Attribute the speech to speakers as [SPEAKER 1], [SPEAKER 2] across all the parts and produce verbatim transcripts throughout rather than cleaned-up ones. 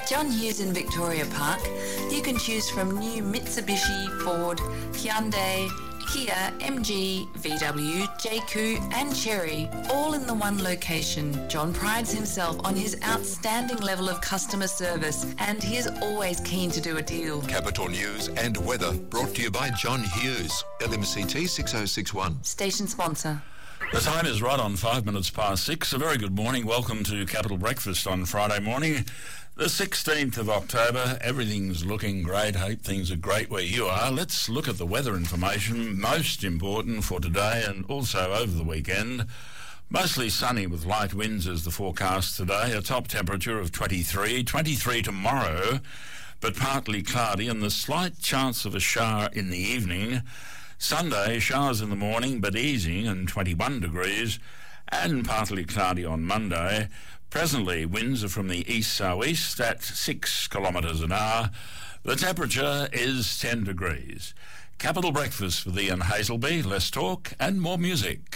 [SPEAKER 1] At John Hughes in Victoria Park, you can choose from new Mitsubishi, Ford, Hyundai, Kia, M G, V W, J Q and Chery, all in the one location. John prides himself on his outstanding level of customer service, and he is always keen to do a deal.
[SPEAKER 2] Capital News and weather brought to you by John Hughes, L M C T six oh six one.
[SPEAKER 1] Station sponsor.
[SPEAKER 3] The time is right on five minutes past six. A very good morning. Welcome to Capital Breakfast on Friday morning, the sixteenth of October. Everything's looking great. Hope things are great where you are. Let's look at the weather information, most important for today and also over the weekend. Mostly sunny with light winds as the forecast today. A top temperature of twenty-three. twenty-three tomorrow, but partly cloudy and the slight chance of a shower in the evening. Sunday, showers in the morning, but easing and twenty-one degrees, and partly cloudy on Monday. Presently, winds are from the east-southeast at six kilometres an hour. The temperature is ten degrees. Capital Breakfast with Ian Hazelby. Less talk and more music.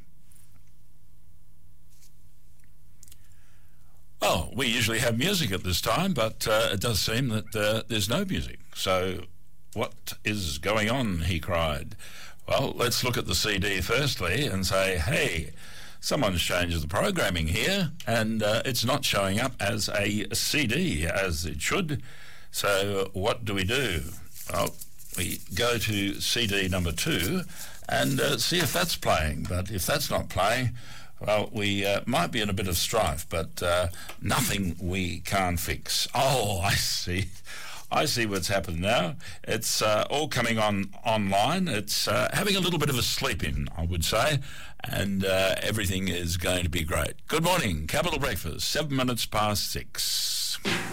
[SPEAKER 3] Well, we usually have music at this time, but uh, it does seem that uh, there's no music. So what is going on, he cried. Well, let's look at the C D firstly and say, hey, someone's changed the programming here and uh, it's not showing up as a C D as it should. So what do we do? Well, we go to C D number two and uh, see if that's playing. But if that's not playing, well, we uh, might be in a bit of strife, but uh, nothing we can't fix. Oh, I see. I see what's happened now. It's uh, all coming on online. It's uh, having a little bit of a sleep in, I would say, and uh, everything is going to be great. Good morning, Capital Breakfast, seven minutes past six.